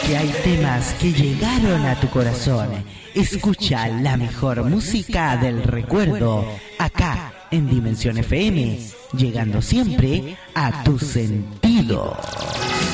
porque hay temas que llegaron a tu corazón. Escucha la mejor música del recuerdo, acá en Dimensión FM, llegando siempre a tus sentidos.